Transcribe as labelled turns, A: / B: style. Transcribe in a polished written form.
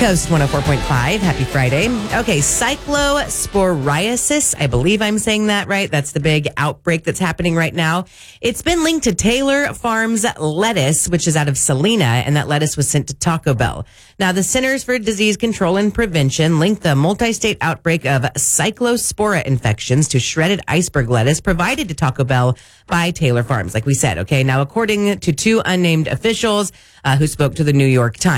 A: Coast 104.5. Happy Friday. Okay, cyclosporiasis. I believe I'm saying that right. That's the big outbreak that's happening right now. It's been linked to Taylor Farms lettuce, which is out of Salina, and that lettuce was sent to Taco Bell. Now, the Centers for Disease Control and Prevention linked the multi-state outbreak of cyclospora infections to shredded iceberg lettuce provided to Taco Bell by Taylor Farms, like we said. Okay, now according to two unnamed officials who spoke to the New York Times.